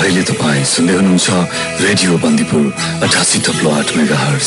अहिले तपाईँ सुन्दै हुनुहुन्छ रेडियो बन्दीपुर 88.8 मेगाहर्ज।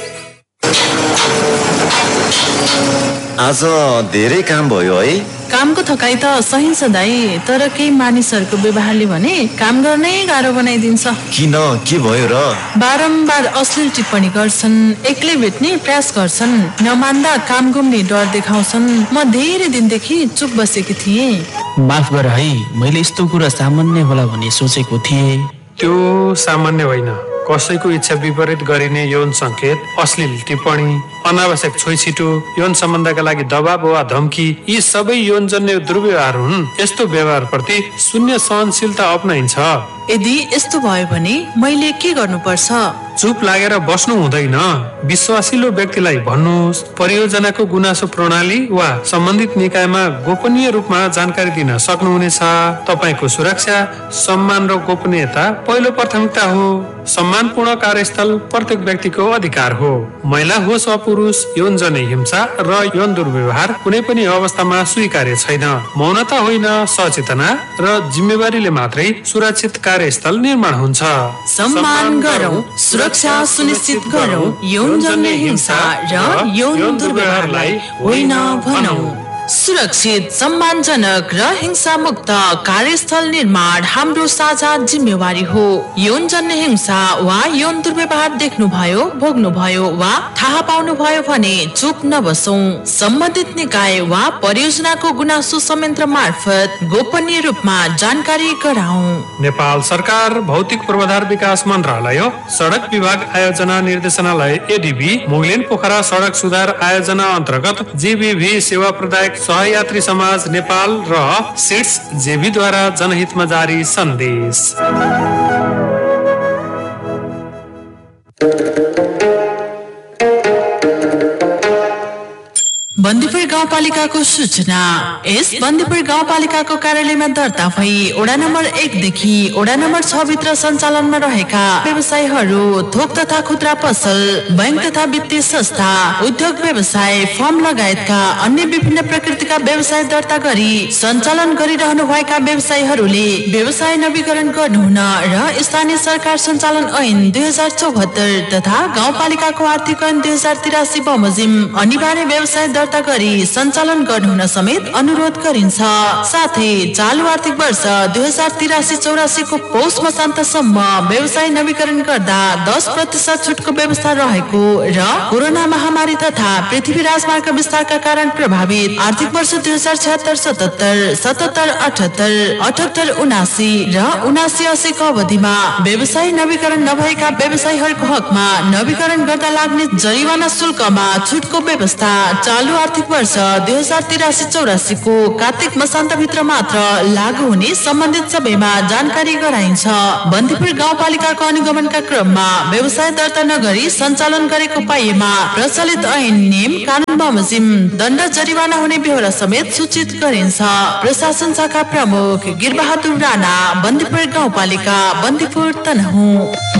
आज धेरै काम भयो है। कामको थकाइ त सहिन्छ दाइ, तर केही मानिसहरूको व्यवहारले भने काम गर्नै गाह्रो बनाइदिन्छ। किन, के भयो र? बारम्बार अश्लील टिप्पणी गर्छन्, एक्लै भेट्ने प्रयास गर्छन्, नमान्दा काम गुम्ने डर देखाउँछन्। म धेरै दिनदेखि चुप बसेकी थिएँ। माफ गर है, मैले यस्तो कुरा सामान्य होला भन्ने सोचेको थिएँ। त्यो सामान्य होइन। कसैको इच्छा विपरीत गरिने यौन संकेत, अश्लील टिप्पणी, अनावश्यक छोइछिटो, यौन सम्बन्धका लागि दबाब वा धम्की, यी सबै यौनजन्य दुर्व्यवहार हुन्। यस्तो व्यवहार प्रति शून्य सहनशीलता अपनाइन्छ। यदि यस्तो भयो भने मैले के गर्नुपर्छ? चुप लागेर बस्नु हुँदैन। विश्वासिलो व्यक्तिलाई भन्नुहोस्। परियोजनाको गुनासो प्रणाली वा सम्बन्धित निकायमा गोपनीय रूपमा जानकारी दिन सक्नुहुनेछ। तपाईको सुरक्षा, सम्मान र गोपनीयता पहिलो प्राथमिकता हो। सम्मानपूर्ण कार्यस्थल प्रत्येक व्यक्तिको अधिकार हो। महिला होस् वा पुरुष, यौनजन्य हिंसा र यौन दुर्व्यवहार कुनै पनि अवस्थामा स्वीकार्य छैन। मौनता होइन, सचेतना र जिम्मेवारीले मात्रै सुरक्षित कार्यस्थल निर्माण हुन्छ। सम्मान गरौँ, सुरक्षा सुनिश्चित गरौँ, यौनजन्य हिंसा र यौन दुर्व्यवहारलाई होइन भनौँ। सुरक्षित, सम्मानजनक र हिंसा मुक्त कार्यस्थल निर्माण हाम्रो साझा जिम्मेवारी हो। यौनजन्य हिंसा वा यौन दुर्व्यवहार देख्नुभयो, भोग्नुभयो वा थाहा पाउनुभयो भने चुप नबसौं। सम्बन्धित निकाय वा परियोजनाको गुनासो संयन्त्र मार्फत गोपनीय रूपमा जानकारी गराउँ। नेपाल सरकार भौतिक पूर्वाधार विकास मन्त्रालय, सडक विभाग आयोजना निर्देशनालय एडीबी, मुगलिन पोखरा सडक सुधार आयोजना अन्तर्गत जीबीभी सेवा प्रदायक सहयात्री समाज नेपाल र सिट्स जेबीद्वारा जनहितमा जारी सन्देश। बन्दीपुर गाउँपालिकाको सूचना। यस बन्दीपुर गाउँपालिकाको कार्यालयमा दर्ता भई वडा नम्बर 1 देखि वडा नम्बर 6 भित्र सञ्चालनमा रहेका व्यवसायहरू, थोक तथा खुद्रा पसल, बैंक तथा वित्तीय संस्था, उद्योग व्यवसाय, फर्म लगायतका अन्य विभिन्न प्रकृतिका व्यवसाय दर्ता गरी सञ्चालन गरिरहनु भएका व्यवसायीहरूले व्यवसाय नवीकरण गर्नुहुन र स्थानीय सरकार सञ्चालन ऐन 2074 तथा गाउँपालिकाको आर्थिक ऐन 2083 बमोजिम अनिवार्य व्यवसाय दर्ता गरी सञ्चालन गर्नुहुन समेत अनुरोध गरिन्छ। साथै चालु आर्थिक वर्ष 2083-84 को पौष मसान्तसम्म व्यवसाय नवीकरण गर्दा 10% छुटको व्यवस्था रहेको र कोरोना महामारी तथा पृथ्वी राजमार्ग विस्तारका कारण प्रभावित आर्थिक वर्ष 2076-77, 77-78, 78-79 र 79-80 को अवधिमा व्यवसाय नवीकरण नभएका व्यवसायीहरूको हकमा नवीकरण गर्दा लाग्ने जरिवाना शुल्कमा छुटको व्यवस्था चालु आर्थिक वर्ष 2083-84 को कार्तिक मसान्तभित्र मात्र लागू हुने सम्बन्धित सबैमा जानकारी गराइन्छ। बन्दीपुर गाउँपालिकाको अनुगमनका क्रममा व्यवसाय दर्ता नगरी सञ्चालन गरेको पाइएमा प्रचलित ऐन नियम कानून बमोजिम दण्ड जरिवाना हुने बेहोरा समेत सूचित गरिन्छ। प्रशासन शाखा प्रमुख गिरबहादुर राणा, बन्दीपुर गाउँपालिका, बन्दीपुर तनहुँ।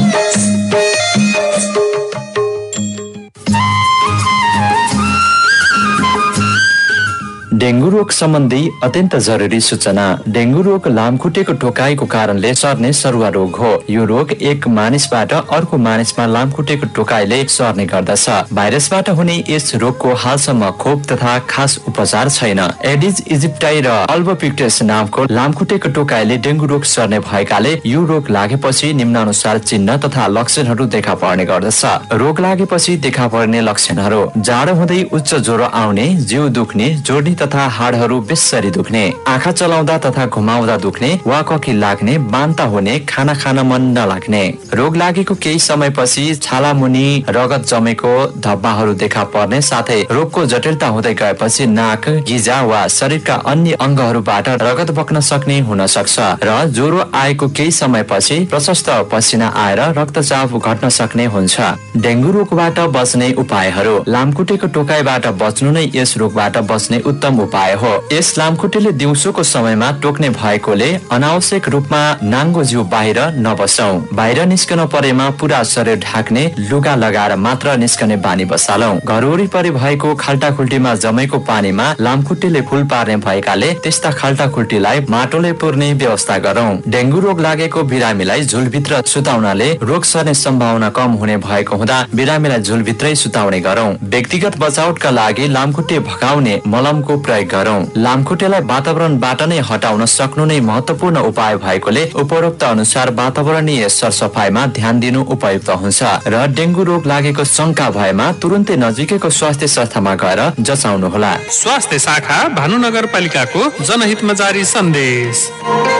डेंगू रोग सम्बन्धी अत्यन्त जरुरी सूचना। डेंगू रोग लामखुट्टेको टोकाइको कारणले सर्ने सरुवा रोग हो। यो रोग एक मानिसबाट अर्को मानिसमा लामखुट्टेको टोकाइले सर्ने गर्दछ। भाइरसबाट हुने यस रोगको हालसम्म खोप तथा खास उपचार छैन। एडिज इजिप्टाई र अल्बोपिक्टस नामको लामखुट्टेको टोकाइले डेंगू रोग सर्ने भएकाले यो रोग लागेपछि निम्नानुसार चिन्ह तथा लक्षणहरू देखा पर्ने गर्दछ। रोग लागेपछि देखा पर्ने लक्षणहरू: जाडो हुँदै उच्च ज्वरो आउने, जिउ दुख्ने, जोड्नी तथा हाडहरू बेसरी दुख्ने, आँखा चलाउँदा तथा घुमाउँदा दुख्ने वा ककी लाग्ने, बान्ता हुने, खाना खान मन नलाग्ने। रोग लागेको केही समयपछि छाला मुनि रगत जमेको धब्बाहरू देखा पर्ने साथै रोगको जटिलता हुँदै गएपछि नाक, गिजा वा शरीरका अन्य अङ्गहरूबाट रगत बग्न सक्ने हुन सक्छ र ज्वरो आएको केही समयपछि प्रशस्त पसिना आएर रक्तचाप घट्न सक्ने हुन्छ। डेंगू रोगबाट बच्ने उपायहरू: लामखुट्टेको टोकाइबाट बच्नु नै यस रोगबाट बच्ने उत्तम उपाय हो। यस लामखुट्टेले दिउँसोको समयमा टोक्ने भएकोले अनावश्यक रूपमा नाङ्गो जिउ बाहिर नबसौं। बाहिर निस्कन परेमा पुरा शरीर ढाक्ने लुगा लगाएर मात्र निस्कने बानी बसालौं। घर वरिपरि भएको खाल्टाखुल्टीमा जमेको पानीमा लामखुट्टेले फूल पार्ने भएकाले त्यस्ता खाल्टाखुल्टीलाई माटोले पुर्ने व्यवस्था गरौं। डेंगू रोग लागेको बिरामीलाई झुलभित्र सुताउनाले रोग सर्ने सम्भावना कम हुने भएको हुँदा बिरामीलाई झुलभित्रै सुताउने गरौं। व्यक्तिगत बचाउका लागि लामखुट्टे भगाउने मलमको प्रयोग गरौं। लामखुट्टेलाई वातावरणबाट नै हटाउन सक्नु नै महत्वपूर्ण उपाय भएकोले उपरोक्त अनुसार वातावरणीय सरसफाइमा ध्यान दिनु उपयुक्त हुन्छ र डेंगू रोग लागेको शंका भएमा तुरुन्तै नजिकैको स्वास्थ्य संस्थामा गएर जचाउनुहोला। स्वास्थ्य शाखा भानु नगरपालिकाको जनहितमा जारी सन्देश।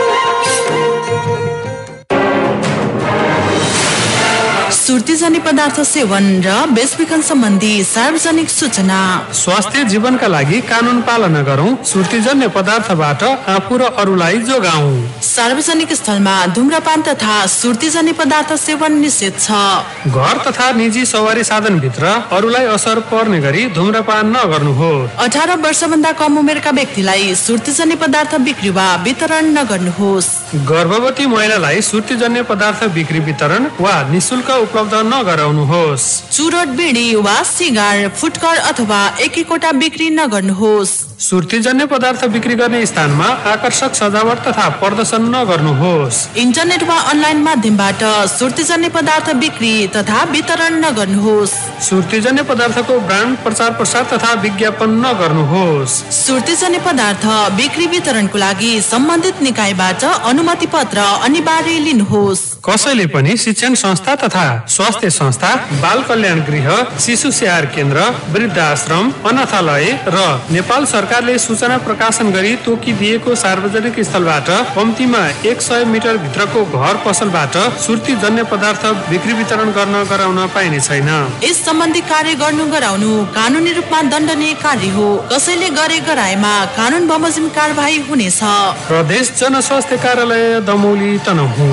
सुर्तीजन्य पदार्थ सेवन र बेचबिखन सम्बन्धी सार्वजनिक सूचना। स्वास्थ्य जीवनका लागि कानून पालना गरौं। सुर्तीजन्य पदार्थबाट आफू र अरूलाई जोगाऊ। सार्वजनिक स्थलमा धूम्रपान तथा सुर्तीजन्य पदार्थ सेवन निषेध छ। घर तथा निजी सवारी साधन भित्र अरूलाई असर पर्ने गरी धूम्रपान नगर्नुहोस्। 18 वर्षभन्दा कम उमेरका व्यक्तिलाई सुर्तीजन्य पदार्थ बिक्री वा वितरण नगर्नुहोस्। गर्भवती महिलालाई सुर्तीजन्य पदार्थ बिक्री वितरण वा निशुल्क उपलब्ध नगराउनुहोस्। चुरोट, बिडी वा सिगार, फुटकर अथवा एकीकोटा बिक्री नगर्नुहोस्। सुर्तीजन्य पदार्थ बिक्री गर्ने स्थानमा आकर्षक सजावट तथा प्रदर्शन नगर्नुहोस्। इन्टरनेट वा अनलाइन माध्यमबाट सुर्तीजन्य पदार्थ बिक्री तथा वितरण नगर्नुहोस्। सुर्तीजन्य पदार्थको ब्रान्ड प्रचार प्रसार तथा विज्ञापन नगर्नुहोस्। सुर्तीजन्य पदार्थ बिक्री वितरणको लागि सम्बन्धित निकायबाट अनुमति पत्र अनिवार्य लिनुहोस्। कसैले पनि शिक्षण संस्था तथा स्वास्थ्य संस्था, बाल कल्याण गृह, शिशु स्याहार केन्द्र, वृद्धाश्रम, अनाथालय र नेपाल सरकारले सूचना प्रकाशन गरी तोकिदिएको सार्वजनिक स्थलबाट कम्तीमा 100 मिटर भित्रको घर पसलबाट सुर्तीजन्य पदार्थ बिक्री वितरण गर्न गराउन पाइने छैन। यस सम्बन्धी कार्य गर्नु गराउनु कानुनी रूपमा दण्डनीय कार्य हो। कसैले गरे गराएमा कानुन बमोजिम कारबाही हुनेछ। प्रदेश जनस्वास्थ्य कार्यालय दमौली तनहुँ।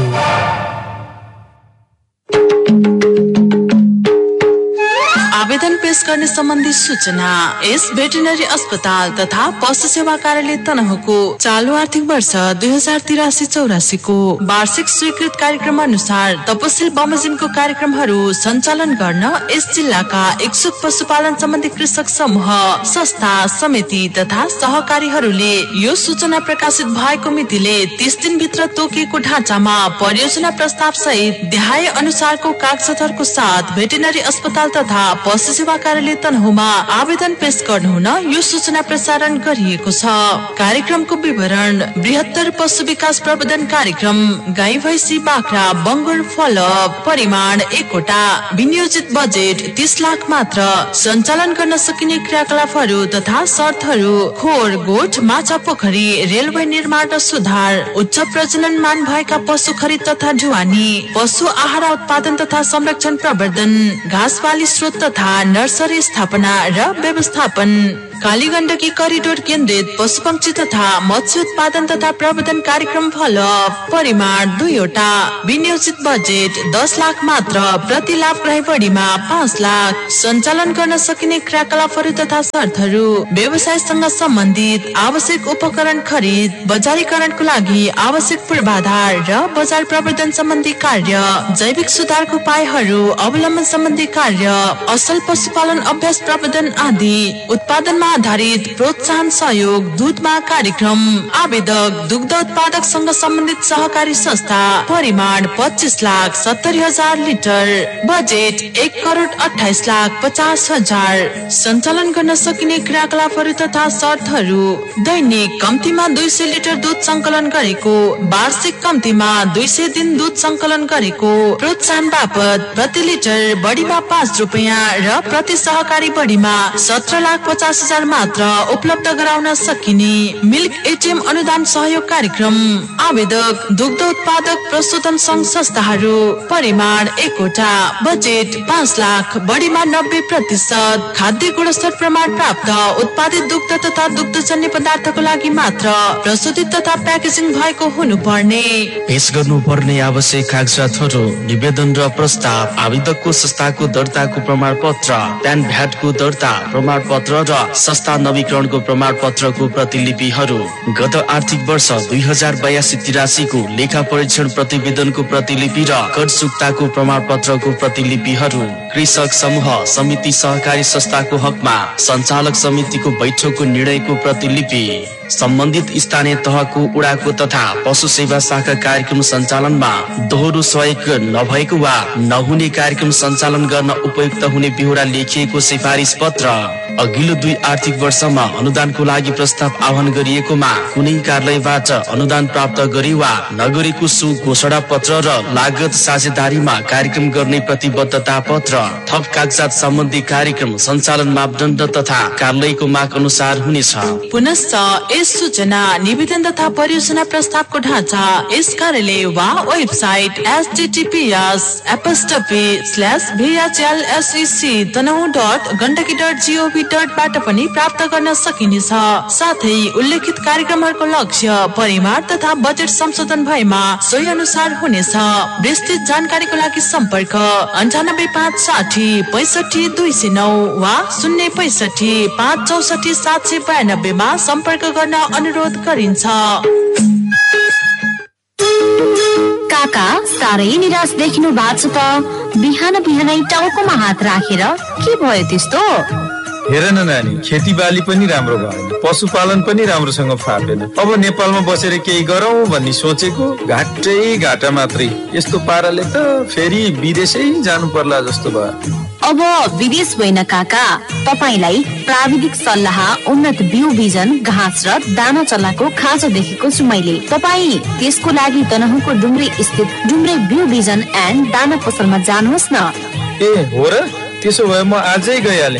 आवेदन पेश गर्ने सम्बन्धी सूचना। यस भेटेरिनरी अस्पताल तथा पशु सेवा कार्यालय तनहुँको चालु आर्थिक वर्ष 2083-84 को वार्षिक स्वीकृत कार्यक्रम अनुसार तपसिल बमोजिमको कार्यक्रमहरू सञ्चालन गर्न यस जिल्लाका इच्छुक पशुपालन सम्बन्धी कृषक समूह, संस्था, समिति तथा सहकारीहरूले यो सूचना प्रकाशित भएको मितिले 30 दिनभित्र तोकिएको ढाँचामा परियोजना प्रस्ताव सहित देहाय अनुसारको कागजातहरूको साथ भेटेरिनरी अस्पताल तथा पशु सेवा कार्यालय तनहुँमा आवेदन पेश गर्नुहुन यो सूचना प्रसारण गरिएको छ। कार्यक्रमको विवरण: बृहत्तर पशु विकास प्रबन्धन कार्यक्रम, गाई भैँसी बाख्रा बङ्गुर फलअप, परिमाण 1 वटा, विनियोजित बजेट 30 लाख मात्र, सञ्चालन गर्न सकिने क्रियाकलापहरू तथा शर्तहरू: खोर, गोठ, माछा पोखरी, रेलवे निर्माण र सुधार, उच्च प्रजनन मान भएका पशु खरिद तथा ढुवानी, पशु आहार उत्पादन तथा संरक्षण प्रवर्धन, घाँसपाली स्रोत तथा नर्सरी स्थापना र व्यवस्थापन, कालीगण्डकी करिडोर केन्द्रित पशुपक्षी तथा मत्स्य उत्पादन तथा प्रवर्धन कार्यक्रम फलअप, परिमाण 2 वटा, विनियोजित बजेट 10 लाख मात्र, प्रति लाभग्राही बढीमा 5 लाख, सञ्चालन गर्न सकिने क्रियाकलापहरू तथा शर्तहरू: व्यवसायसँग सम्बन्धित आवश्यक उपकरण खरिद, बजारीकरणको लागि आवश्यक पूर्वाधार र बजार प्रवर्धन सम्बन्धी कार्य, जैविक सुधारको उपायहरू अवलम्बन सम्बन्धी कार्य, असल पशुपालन अभ्यास प्रवर्धन आदि, उत्पादनमा आधारित प्रोत्साहन सहयोग, दूधमा कार्यक्रम। आवेदक दुग्ध उत्पादक संघ सम्बन्धित सहकारी संस्था, परिमाण 25,70,000 लिटर, बजेट 1,28,50,000, सञ्चालन गर्न सकिने क्रियाकलापहरू तथा शर्तहरू: दैनिक कम्तीमा 200 लिटर दूध सङ्कलन गरेको, वार्षिक कम्तीमा 200 दिन दूध सङ्कलन गरेको, प्रोत्साहन बापत प्रति लिटर बढीमा 5 रुपियाँ र प्रति सहकारी बढीमा 17,50,000 मात्र उपलब्ध गराउन सकिने। मिल्क एटिएम अनुदान सहयोग कार्यक्रम। आवेदक दुग्ध उत्पादक प्रशोधन संघ संस्थाहरू, परिमाण 1 वटा, बजेट 5 लाख, बढीमा 90%, खाद्य गुणस्तर प्रमाण प्राप्त उत्पादित दुग्ध तथा दुग्धजन्य पदार्थको लागि मात्र प्रशोधित तथा प्याकेजिङ भएको हुनुपर्ने। पेश गर्नुपर्ने आवश्यक कागजातहरू: निवेदन र प्रस्ताव, आवेदकको संस्थाको दर्ताको प्रमाण पत्र, प्यान भ्याटको दर्ता प्रमाण पत्र र सस्ता नवीकरणको प्रमाणपत्रको प्रतिलिपिहरू, गत आर्थिक वर्ष 2082-83 को लेखा परीक्षण प्रतिवेदनको प्रतिलिपि र कर सुक्ताको प्रमाणपत्रको प्रतिलिपिहरू, कृषक समूह समिति सहकारी संस्थाको हकमा सञ्चालक समितिको बैठकको निर्णयको प्रतिलिपि, सम्बन्धित स्थानीय तहको उडाको तथा पशु सेवा शाखा कार्यक्रम सञ्चालनमा दोहोरो सहयोग नभएको वा नहुने कार्यक्रम सञ्चालन गर्न उपयुक्त हुने बेहोरा लेखिएको सिफारिस पत्र, अघिल्लो 2 आर्थिक वर्षमा अनुदानको लागि प्रस्ताव आह्वान गरिएकोमा कुनै कार्यालयबाट अनुदान प्राप्त गरे वा नगरेको सो घोषणा पत्र र लागत साझेदारीमा कार्यक्रम गर्ने प्रतिबद्धता पत्र, थप कागजात सम्बन्धी कार्यक्रम सञ्चालन मापदण्ड तथा कार्यालयको माग अनुसार हुनेछ। पुनश्च यस सूचना निवेदन तथा परियोजना प्रस्तावको ढाँचा यस कार्यालय वा वेबसाइट https://vhlsec.gov.बाट पनि प्राप्त गर्न सकिनेछ। साथै उल्लेखित कार्यक्रमहरूको लक्ष्य, परिमाण तथा बजेट संशोधन भएमा सोही अनुसार हुनेछ। विस्तृत जानकारीको लागि सम्पर्क 9856065209 वा 065564792 मा सम्पर्क गर्न अनुरोध गरिन्छ। काका साह्रै निराश देखिनु भएको छ त, बिहान बिहानै टाउकोमा हात राखेर के भयो त्यस्तो? हेर न नानी, खेती बाली पनि राम्रो भएन, पशुपालन पनि राम्रोसँग फापेन। अब नेपालमा बसेर केही गरौँ भन्ने सोचेको, घाटै घाटा मात्रै। यस्तो पाराले त फेरि विदेशै जानु पर्ला जस्तो भयो। अब विदेश होइन काका, तपाईलाई प्राविधिक सल्लाह, उन्नत बिउ बिजन, घाँस र दाना चल्लाको खाँचो देखेको छु मैले। तपाईँ त्यसको लागि तनहुँको डुम्रे स्थित डुम्रे बिउ बिजन एन्ड दाना पसलमा जानुहोस् न। ए हो र, त्यसो भए म आजै गइहालेँ।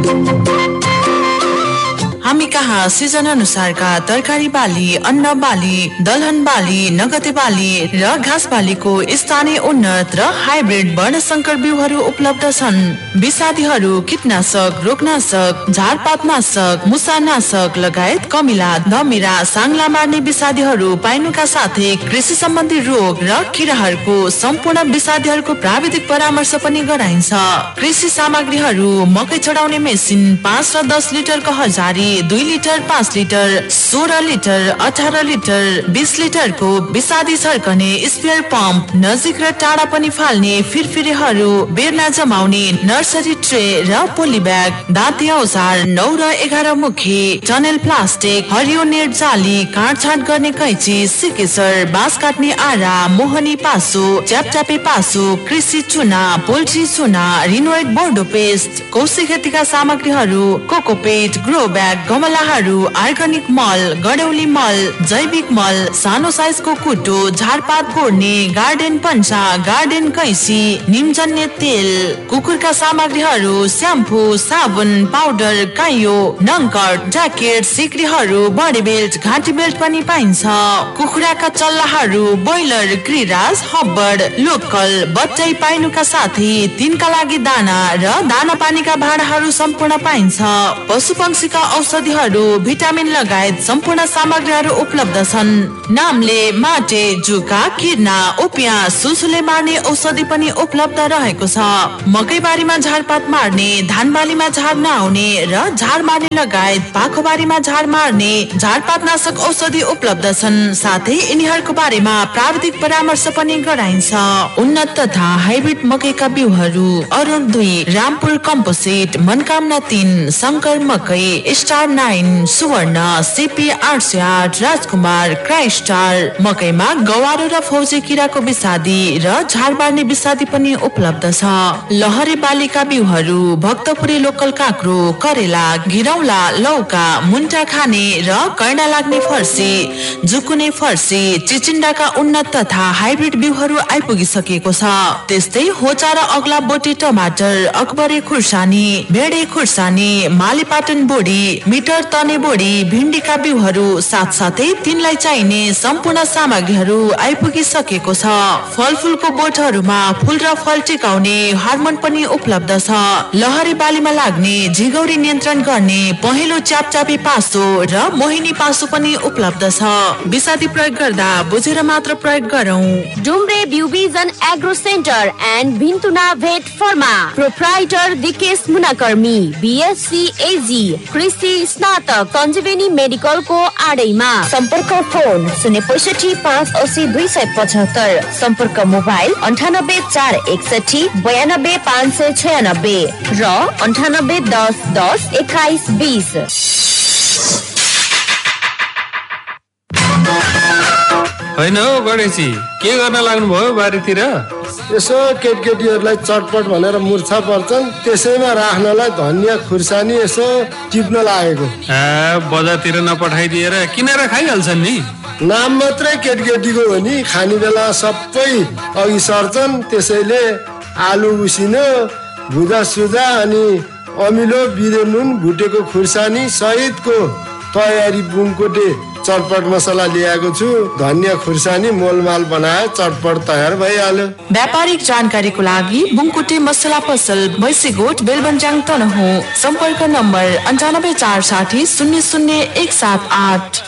हामी कहाँ सिजन अनुसारका तरकारी बाली, अन्न बाली, दलहन बाली, नगदे बाली र घाँस बालीको स्थानीय उन्नत र हाइब्रिड वर्णशंकर बिउहरू उपलब्ध छन्। विषादीहरू, कीटनाशक, रोगनाशक, झारपातनाशक, मुसानाशक लगायत कमिला, धमिरा, साङ्ला मार्ने विषादीहरू पाइनुका साथै कृषि सम्बन्धी रोग र किराहरूको सम्पूर्ण विषादीहरूको प्राविधिक परामर्श पनि गराइन्छ। कृषि सामग्रीहरू, मकै चढाउने मेसिन 5 र 10 लिटरको हजारी, 2 litre, 5 litre, 16 litre, 18 litre, 20 लिटरको विषादी छर्कने spare pump, नजिक र टाढा पनि फाल्ने फिरफिरेहरू, बेर्ना जमाउने नर्सरी ट्रे र पोली ब्याग, दाँती औजार 9 र 11 मुखी, टनेल प्लास्टिक, हरियो नेट जाली, काटछाट गर्ने कैची, सिकेसर, बाँस काट्ने आरा, मोहनी पासो, च्यापच्यापे पासो, कृषि चुना, पोल्ट्री चुना, रिनोइड बोर्डो पेस्ट, कोशी खेतीका सामग्रीहरू, कोकोपेट, ग्रो ब्याग, गमलाहरू, अर्ग्यानिक मल, गडौली मल, जैविक मल, सानो साइजको कुटो, झारपात गोड्ने, गार्डन पन्चा, गार्डन कैसी, निमजन्य तेल, कुकुरका सामग्रीहरू, स्याम्पू, साबुन, पाउडर, काइयो, नङ्कट, ज्याकेट, सिक्रीहरू, बडी बेल्ट, घाँटी बेल्ट पनि पाइन्छ। कुखुराका चल्लाहरू, बोइलर, ग्रिराज, हब्बड, लोकल, बच्चै पाइनुका साथै तिनका लागि दाना र दाना पानीका भाँडाहरू सम्पूर्ण पाइन्छ। पशु पंक्षीका औषधिहरू, भिटामिन लगायत सम्पूर्ण सामग्रीहरू उपलब्ध छन्। नामले, माटे, जुका, किर्ना, उपिया, सुसुले मार्ने औषधि पनि उपलब्ध रहेको छ। मकैबारीमा झारपात मार्ने, धानबालीमा झार नआउने र झार मार्ने लगायत पाखोबारीमा झार मार्ने झारपातनाशक औषधि उपलब्ध छन्। साथै यिनीहरूको बारेमा प्राविधिक परामर्श पनि गराइन्छ। उन्नत तथा हाइब्रिड मकैका बिउहरू अरुण 2, रामपुर कम्पोजिट, मनकामना 3, शङ्कर मकै, स्टार 9, सुवर्ण, सीपी 808, राजकुमार, क्राइस्टार। मकैमा गवारो र फौजे किराको विषादी र झार बार्ने विषादी पनि उपलब्ध छ। लहरे बालीका बिउहरू, भक्तपुरी लोकल काँक्रो, करेला, घिरौला, लौका, मुन्टा खाने र कर्णा लाग्ने फर्सी, जुकुने फर्सी, चिचिन्डाका उन्नत तथा हाइब्रिड बिउहरू आइपुगिसकेको छ। त्यस्तै होचा र अग्ला बोटे टमाटर, अकबरे खुर्सानी, भेडे खुर्सानी, मालीपाटन बोडी, मिटर तने बोडी, भिन्डीका बिउहरू साथसाथै तिनलाई चाहिने सम्पूर्ण सामग्रीहरू आइपुगिसकेको छ। फलफुलको बोटहरूमा फुल र फल टिकाउने हार्मोन पनि उपलब्ध छ। लहरे बालीमा लाग्ने झिगौरी नियन्त्रण गर्ने पहेँलो च्यापचापे पासो र मोहिनी पासो पनि उपलब्ध छ। विषादी प्रयोग गर्दा बुझेर मात्र प्रयोग गरौँ। डुम्रे ब्युबिजन एग्रो सेन्टर एन्ड भिन्तुना भेट pharma, proprietor Dikesh मुनाकर्मी, BSc AG, कृषि स्नातक सञ्जीवनी मेडिकलको आडैमा। सम्पर्क फोन 065 580 275, सम्पर्क मोबाइल 98 461 92 596 र 98 10 10 21 20। होइन हौ गणेशजी, के गर्न लाग्नुभयो बारीतिर? यसो केटकेटीहरूलाई चटपट भनेर मुर्छा पर्छन्, त्यसैमा राख्नलाई धनियाँ खुर्सानी यसो टिप्न लागेको। बजारतिर नपठाइदिएर किनेर खाइहाल्छन् नि। नाम मात्रै केटकेटीको हो नि, खाने बेला सबै अघि सर्छन्। त्यसैले आलु उसिनो, भुजा सुजा अनि अमिलो बिरे नुन भुटेको खुर्सानी सहितको तयारी बुङकोटे चटपट मसला ल्याएको छु। धनियाँ खुर्सानी मोलमाल बनाए चटपट तयार भइहाल्यो। व्यापारिक जानकारीको लागि बुङकोटे मसला पसल भैँसीगोठ बेलबन्जाङ तनहुँ। सम्पर्क नम्बर 98 460 00 178।